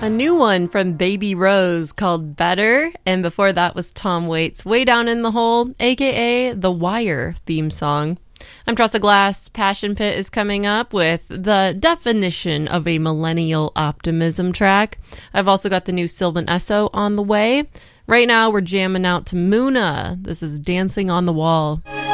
A new one from Baby Rose called Better, and before that was Tom Waits' Way Down in the Hole, aka the Wire theme song. I'm Tressa Glass. Passion Pit is coming up with the definition of a millennial optimism track. I've also got the new Sylvan Esso on the way. Right now we're jamming out to Muna. This is Dancing on the Wall.